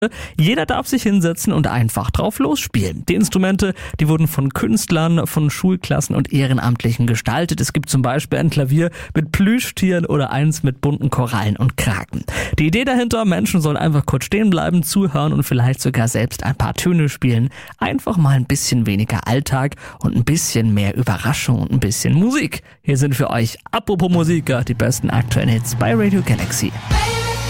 Jeder darf sich hinsetzen und einfach drauf losspielen. Die Instrumente, die wurden von Künstlern, von Schulklassen und Ehrenamtlichen gestaltet. Es gibt zum Beispiel ein Klavier mit Plüschtieren oder eins mit bunten Korallen und Kraken. Die Idee dahinter, Menschen sollen einfach kurz stehen bleiben, zuhören und vielleicht sogar selbst ein paar Töne spielen. Einfach mal ein bisschen weniger Alltag und ein bisschen mehr Überraschung und ein bisschen Musik. Hier sind für euch, apropos Musiker, die besten aktuellen Hits bei Radio Galaxy.